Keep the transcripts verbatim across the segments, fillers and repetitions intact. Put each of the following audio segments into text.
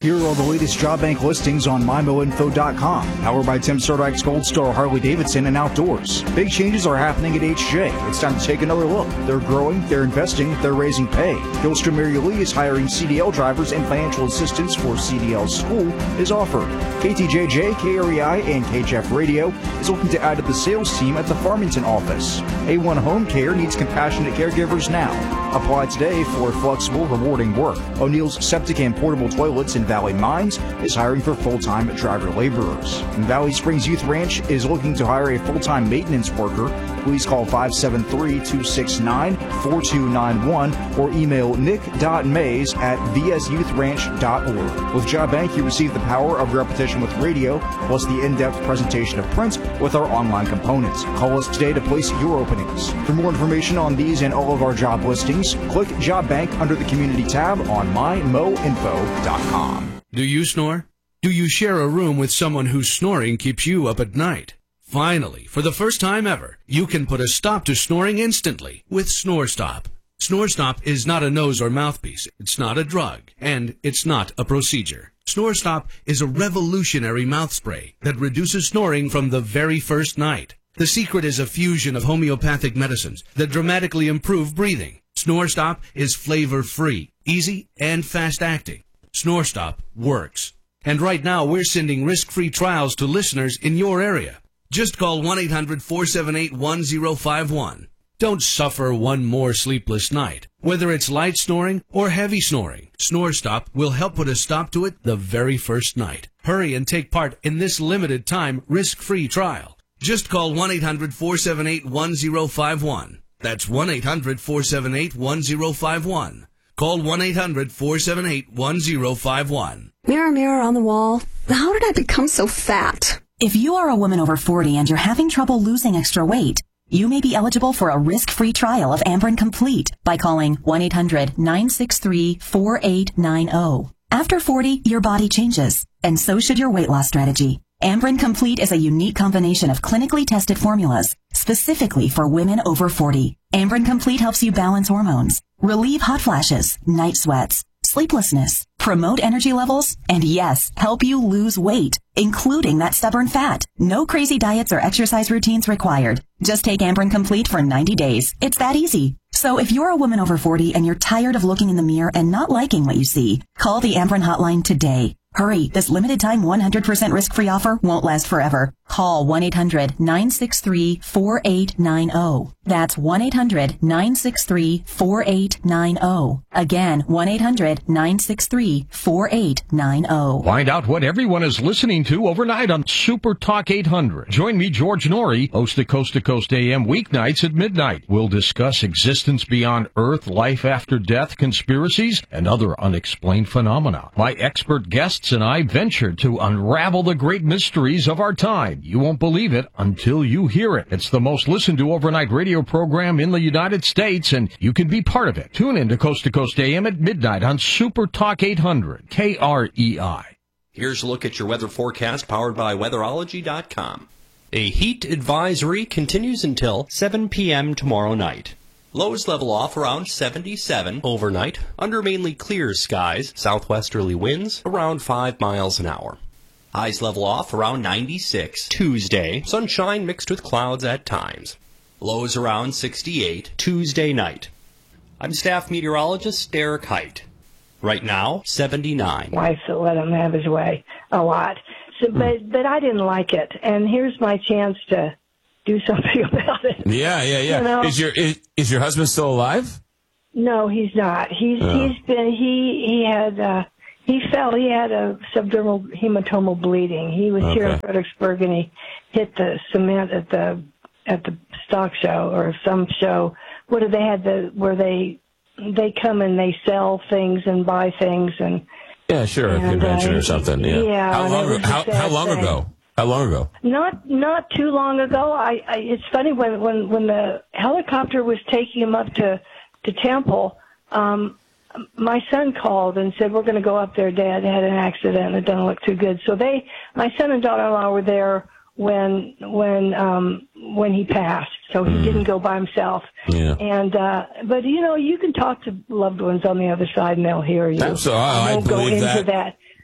Here are the latest job bank listings on my mo info dot com. Powered by Tim Sardyk's Gold Star Harley Davidson and Outdoors. Big changes are happening at H J. It's time to take another look. They're growing, they're investing, they're raising pay. Gilster Mary Lee is hiring C D L drivers and financial assistance for C D L School is offered. K T J J, K R E I, and K H F Radio is looking to add to the sales team at the Farmington office. A one Home Care needs compassionate caregivers now. Apply today for flexible, rewarding work. O'Neill's Septic and Portable Toilets in Valley Mines is hiring for full-time driver laborers. And Valley Springs Youth Ranch is looking to hire a full-time maintenance worker. Please call five seven three, two six nine, four two nine one or email nick dot mays at v s youth ranch dot org. With Job Bank, you receive the power of repetition with radio, plus the in-depth presentation of print with our online components. Call us today to place your openings. For more information on these and all of our job listings, click Job Bank under the Community tab on my mo info dot com. Do you snore? Do you share a room with someone whose snoring keeps you up at night? Finally, for the first time ever, you can put a stop to snoring instantly with SnoreStop. SnoreStop is not a nose or mouthpiece, it's not a drug, and it's not a procedure. SnoreStop is a revolutionary mouth spray that reduces snoring from the very first night. The secret is a fusion of homeopathic medicines that dramatically improve breathing. SnoreStop is flavor-free, easy, and fast-acting. SnoreStop works. And right now, we're sending risk-free trials to listeners in your area. Just call one eight hundred, four seven eight, one zero five one. Don't suffer one more sleepless night. Whether it's light snoring or heavy snoring, SnoreStop will help put a stop to it the very first night. Hurry and take part in this limited time risk-free trial. Just call one eight hundred, four seven eight, one zero five one. That's one eight hundred, four seven eight, one zero five one. Call one eight hundred, four seven eight, one zero five one. Mirror, mirror on the wall, how did I become so fat? If you are a woman over forty and you're having trouble losing extra weight, you may be eligible for a risk-free trial of Amberen Complete by calling one eight hundred, nine six three, four eight nine zero. After forty, your body changes, and so should your weight loss strategy. Amberen Complete is a unique combination of clinically tested formulas specifically for women over forty. Amberen Complete helps you balance hormones, relieve hot flashes, night sweats, sleeplessness, promote energy levels, and yes, help you lose weight, including that stubborn fat. No crazy diets or exercise routines required. Just take Amberen Complete for ninety days. It's that easy. So if you're a woman over forty and you're tired of looking in the mirror and not liking what you see, call the Amberen hotline today. Hurry, this limited time one hundred percent risk-free offer won't last forever. Call one eight hundred, nine six three, four eight nine zero. That's one eight hundred, nine six three, four eight nine zero. Again, one eight hundred, nine six three, four eight nine zero. Find out what everyone is listening to overnight on Super Talk eight hundred. Join me, George Norrie, host of Coast to Coast A M weeknights at midnight. We'll discuss existence beyond Earth, life after death, conspiracies, and other unexplained phenomena. My expert guests and I venture to unravel the great mysteries of our time. You won't believe it until you hear it. It's the most listened to overnight radio program in the United States, and you can be part of it. Tune in to Coast to Coast A M at midnight on Super Talk eight hundred, K R E I. Here's a look at your weather forecast powered by weatherology dot com. A heat advisory continues until seven p.m. tomorrow night. Lows level off around seventy-seven overnight, under mainly clear skies, southwesterly winds around five miles an hour. Highs level off around ninety-six Tuesday, sunshine mixed with clouds at times. Lows around sixty-eight Tuesday night. I'm staff meteorologist Derek Height. Right now, seventy-nine. Wife that let him have his way a lot, so, but but I didn't like it, and here's my chance to do something about it. Yeah, yeah, yeah. You know? Is your is, is your husband still alive? No, he's not. He's oh. he's been he he had uh, he fell. He had a subdermal hematomal bleeding. He was Okay. here in Fredericksburg, and he hit the cement at the at the stock show or some show. What did they had the where they they come and they sell things and buy things and Yeah, sure, a and, convention uh, or something. Yeah. yeah How and long? it was a How, sad how long thing. ago? How long ago? Not not too long ago. I, I it's funny when when when the helicopter was taking him up to to Temple. Um, my son called and said, "We're going to go up there. Dad had an accident. It doesn't look too good." So they, my son and daughter-in-law, were there when when um, when he passed. So he mm. didn't go by himself. Yeah. And uh, but you know, you can talk to loved ones on the other side, and they'll hear you. Absolutely, I, I I won't go believe into that. that.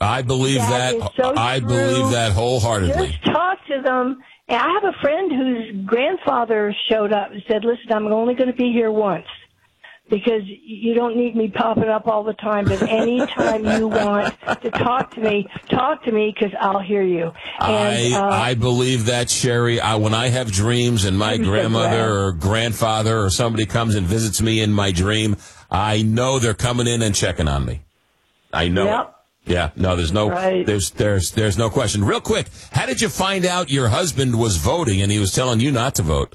I believe that. That is so I true. believe that wholeheartedly. Just talk to them. And I have a friend whose grandfather showed up and said, listen, I'm only going to be here once because you don't need me popping up all the time, but anytime you want to talk to me, talk to me because I'll hear you. And, I uh, I believe that, Sherry. I, when I have dreams and my I'm so grandmother glad. or grandfather or somebody comes and visits me in my dream, I know they're coming in and checking on me. I know Yep. it. Yeah, no, there's no, Right. there's, there's, there's no question. Real quick, how did you find out your husband was voting and he was telling you not to vote?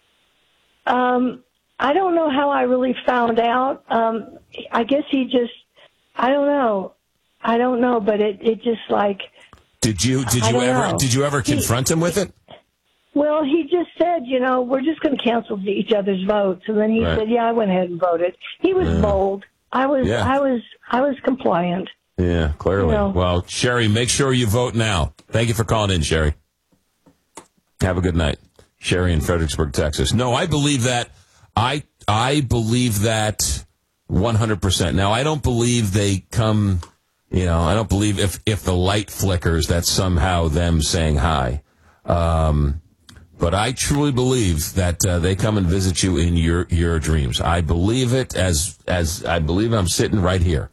Um, I don't know how I really found out. Um, I guess he just, I don't know. I don't know, but it, it just like, Did you, did I you don't ever, know. did you ever He- confront him with it? well, he just said, you know, we're just going to cancel each other's votes. And then he Right. said, yeah, I went ahead and voted. He was bold. I was, Yeah. I was, I was compliant. Yeah, clearly. No. Well, Sherry, make sure you vote now. Thank you for calling in, Sherry. Have a good night. Sherry in Fredericksburg, Texas. No, I believe that. I I believe that one hundred percent. Now, I don't believe they come, you know, I don't believe if, if the light flickers, that's somehow them saying hi. Um, but I truly believe that uh, they come and visit you in your, your dreams. I believe it as as I believe I'm sitting right here.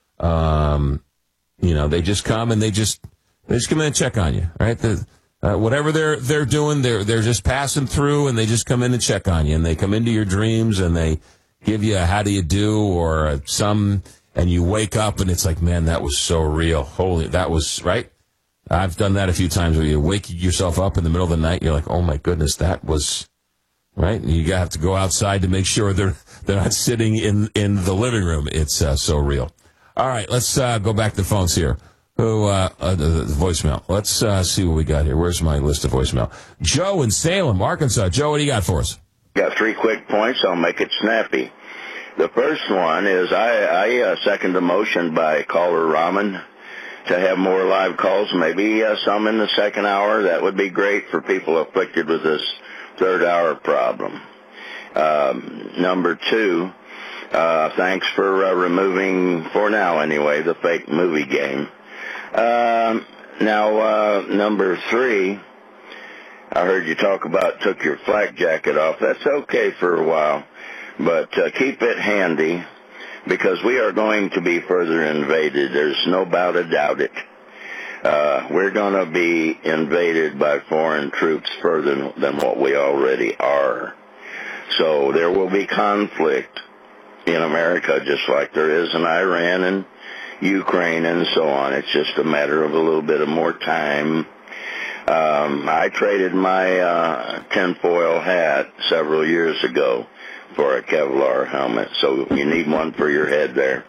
Um, you know, they just come and they just they just come in and check on you, right? The, uh, whatever they're they're doing, they're they're just passing through, and they just come in and check on you, and they come into your dreams, and they give you a how do you do or a some, and you wake up and it's like, man, that was so real. Holy, that was right. I've done that a few times where you wake yourself up in the middle of the night, and you're like, oh my goodness, that was right. And you have to go outside to make sure they're they're not sitting in in the living room. It's uh, so real. All right, let's uh, go back to the phones here. Who, uh, uh, the, the voicemail. Let's uh, see what we got here. Where's my list of voicemail? Joe in Salem, Arkansas. Joe, what do you got for us? Got three quick points. I'll make it snappy. The first one is I, I uh, second the motion by caller Raman to have more live calls, maybe uh, some in the second hour. That would be great for people afflicted with this third hour problem. Um, number two, Uh, thanks for uh, removing, for now anyway, the fake movie game. Um, now, uh, number three, I heard you talk about took your flak jacket off. That's okay for a while, but uh, keep it handy because we are going to be further invaded. There's no doubt about it. Uh, we're going to be invaded by foreign troops further than what we already are. So there will be conflict in America, just like there is in Iran and Ukraine and so on. It's just a matter of a little bit of more time. Um, I traded my uh, tinfoil hat several years ago for a Kevlar helmet, so you need one for your head there.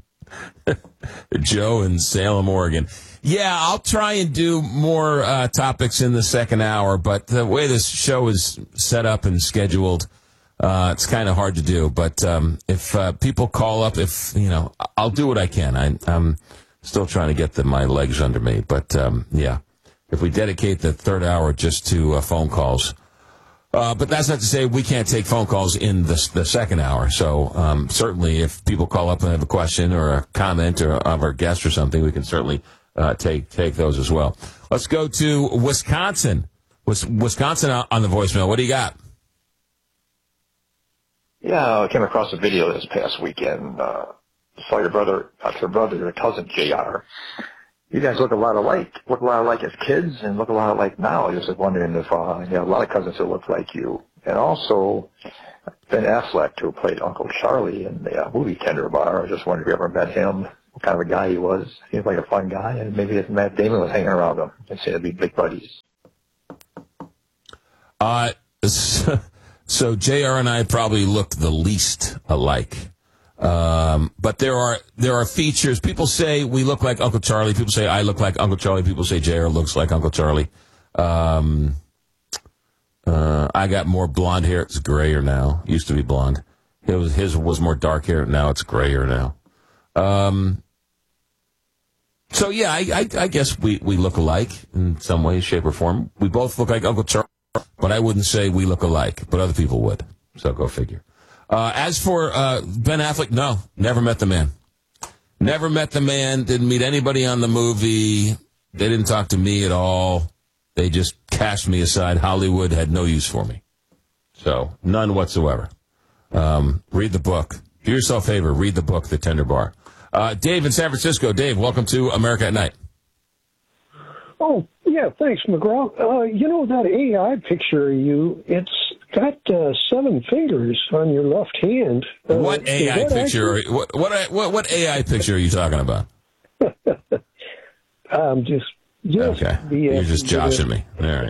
Joe in Salem, Oregon. Yeah, I'll try and do more uh, topics in the second hour, but the way this show is set up and scheduled, Uh, it's kind of hard to do, but um, if uh, people call up, if you know, I'll do what I can. I, I'm still trying to get the, my legs under me, but um, yeah, if we dedicate the third hour just to uh, phone calls, uh, but that's not to say we can't take phone calls in the, the second hour. So um, certainly, if people call up and have a question or a comment or of our guest or something, we can certainly uh, take take those as well. Let's go to Wisconsin. Wisconsin on the voicemail. What do you got? Yeah, I came across a video this past weekend. Uh, saw your brother, not your brother, your cousin J R. You guys look a lot alike. Look a lot alike as kids, and look a lot alike now. I was just wondering if uh, you have a lot of cousins that look like you. And also, Ben Affleck, who played Uncle Charlie in the uh, movie Tender Bar. I was just wondering if you ever met him, what kind of a guy he was. Seems like a fun guy, and maybe if Matt Damon was hanging around him, I'd say they'd be big buddies. Uh. So J R and I probably look the least alike. Um, but there are there are features. People say we look like Uncle Charlie. People say I look like Uncle Charlie. People say J R looks like Uncle Charlie. Um, uh, I got more blonde hair. It's grayer now. Used to be blonde. It was, his was more dark hair. Now it's grayer now. Um, so, yeah, I, I, I guess we, we look alike in some way, shape, or form. We both look like Uncle Charlie. But I wouldn't say we look alike, but other people would. So go figure. Uh, as for uh, Ben Affleck, no, never met the man. Never met the man, didn't meet anybody on the movie. They didn't talk to me at all. They just cast me aside. Hollywood had no use for me. So, none whatsoever. Um, read the book. Do yourself a favor. Read the book, The Tender Bar. Uh, Dave in San Francisco. Dave, welcome to America at Night. Oh, yeah, thanks, McGraw. Uh, you know, that A I picture of you, it's got uh, seven fingers on your left hand. Uh, what A I picture? Actually... What, what, what, what A I picture are you talking about? I'm just... just okay, you're just joshing me. All right.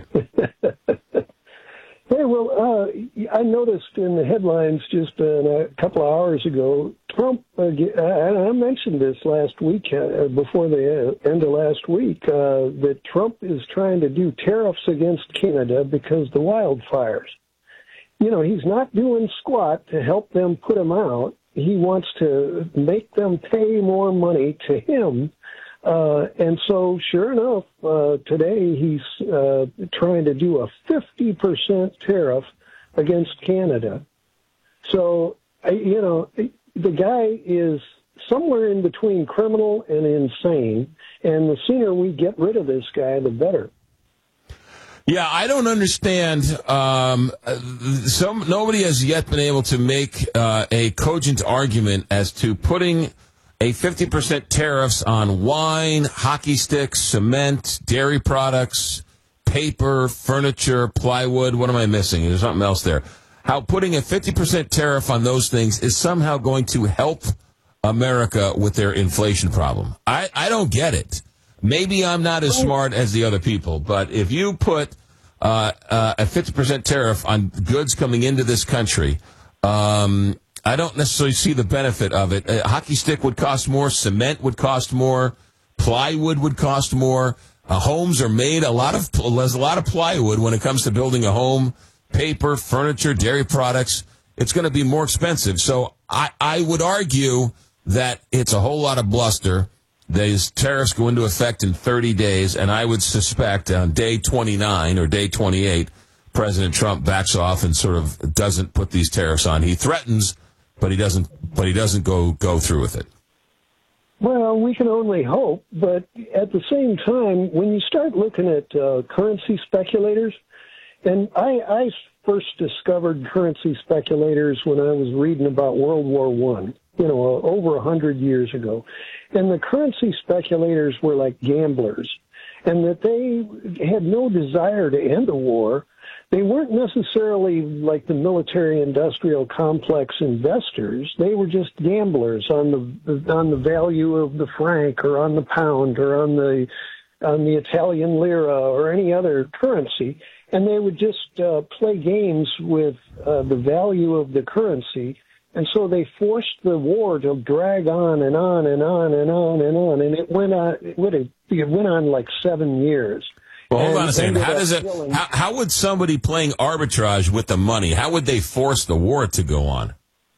Hey, well, uh, I noticed in the headlines just uh, a couple of hours ago, Trump, uh, and I mentioned this last week, uh, before the end of last week, uh, that Trump is trying to do tariffs against Canada because the wildfires. You know, he's not doing squat to help them put them out. He wants to make them pay more money to him. Uh, and so, sure enough, uh, today he's uh, trying to do a fifty percent tariff against Canada. So, you know, the guy is somewhere in between criminal and insane, and the sooner we get rid of this guy, the better. Yeah, I don't understand. Um, some nobody has yet been able to make uh, a cogent argument as to putting a fifty percent tariffs on wine, hockey sticks, cement, dairy products, paper, furniture, plywood. What am I missing? There's something else there. How putting a fifty percent tariff on those things is somehow going to help America with their inflation problem. I, I don't get it. Maybe I'm not as smart as the other people, but if you put uh, uh, a fifty percent tariff on goods coming into this country, um, I don't necessarily see the benefit of it. A hockey stick would cost more. Cement would cost more. Plywood would cost more. Uh, homes are made a lot of there's a lot of plywood when it comes to building a home. Paper, furniture, dairy products. It's going to be more expensive. So I, I would argue that it's a whole lot of bluster. These tariffs go into effect in thirty days, and I would suspect on day twenty-nine or day twenty-eight, President Trump backs off and sort of doesn't put these tariffs on. He threatens, but he doesn't. But he doesn't go go through with it. Well, we can only hope. But at the same time, when you start looking at uh, currency speculators, and I, I first discovered currency speculators when I was reading about World War One. You know, over a hundred years ago, and the currency speculators were like gamblers, and that they had no desire to end the war. They weren't necessarily like the military-industrial complex investors. They were just gamblers on the on the value of the franc, or on the pound, or on the on the Italian lira, or any other currency, and they would just uh, play games with uh, the value of the currency. And so they forced the war to drag on and on and on and on and on, and it went on. It went, it went on like seven years. Well, hold and on a second. How does it? killing... How, how would somebody playing arbitrage with the money? How would they force the war to go on?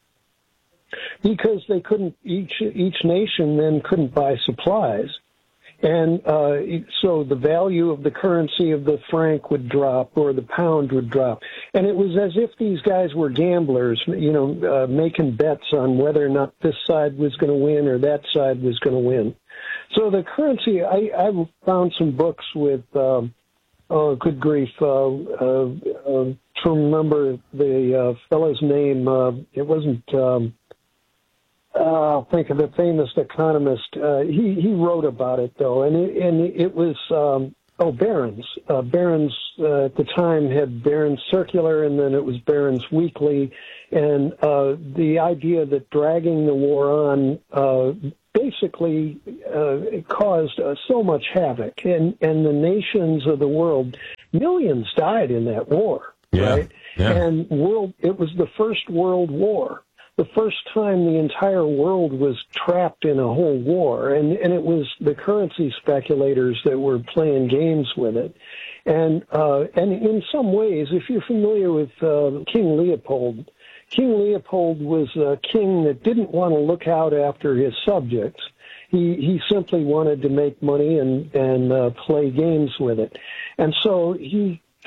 Because they couldn't. Each each nation then couldn't buy supplies, and uh, so the value of the currency of the franc would drop, or the pound would drop. And it was as if these guys were gamblers, you know, uh, making bets on whether or not this side was going to win or that side was going to win. So the currency, I, I found some books with, um, oh, good grief, uh, uh, uh, to remember the uh, fellow's name. Uh, it wasn't, um, uh, I'll think of the famous economist. Uh, he, he wrote about it, though, and it, and it was... Um, Oh, Barron's. Uh, Barron's uh, at the time had Barron's Circular, and then it was Barron's Weekly. And uh, the idea that dragging the war on uh, basically uh, caused uh, so much havoc. And, and the nations of the world, millions died in that war, yeah, right? Yeah. And world, it was the first world war. The first time the entire world was trapped in a whole war, and, and it was the currency speculators that were playing games with it. And uh, and in some ways, if you're familiar with uh, King Leopold, King Leopold was a king that didn't want to look out after his subjects. He he simply wanted to make money and, and uh, play games with it. And so he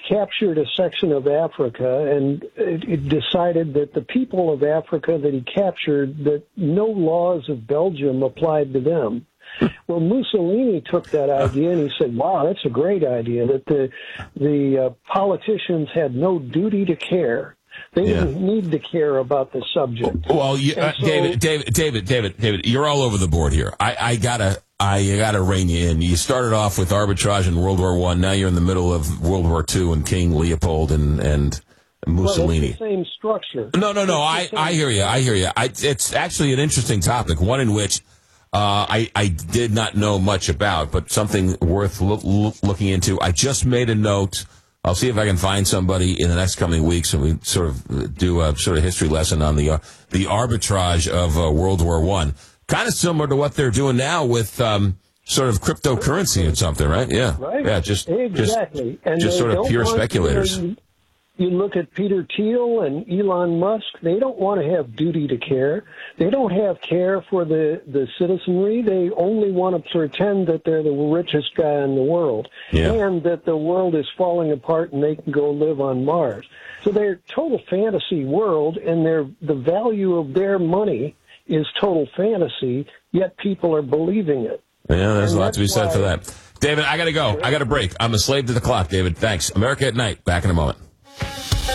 captured a section of Africa, and it, it decided that the people of Africa that he captured, that no laws of Belgium applied to them. Well, Mussolini took that idea and he said, wow, that's a great idea, that the the uh, politicians had no duty to care. They Yeah. didn't need to care about the subject. Well, you, uh, so- David, David, David, David, David, you're all over the board here. I, I gotta, I gotta rein you in. You started off with arbitrage in World War One. Now you're in the middle of World War Two and King Leopold and and Mussolini. Well, it's the same structure. No, no, no. I, It's the I same- hear you. I hear you. I, it's actually an interesting topic, one in which uh, I, I did not know much about, but something worth loo- loo- looking into. I just made a note. I'll see if I can find somebody in the next coming weeks, and we sort of do a sort of history lesson on the uh, the arbitrage of uh, World War One. Kind of similar to what they're doing now with um, sort of cryptocurrency or something, right? Yeah, Right. yeah, just exactly. just, and just they sort of don't pure want- speculators. You, know, you look at Peter Thiel and Elon Musk. They don't want to have duty to care. They don't have care for the, the citizenry. They only want to pretend that they're the richest guy in the world, Yeah. and that the world is falling apart and they can go live on Mars. So they're total fantasy world, and their the value of their money is total fantasy. Yet people are believing it. Yeah, there's And a lot to be that's said for why- that. David, I got to go. I got to break. I'm a slave to the clock, David. Thanks. America at Night. Back in a moment.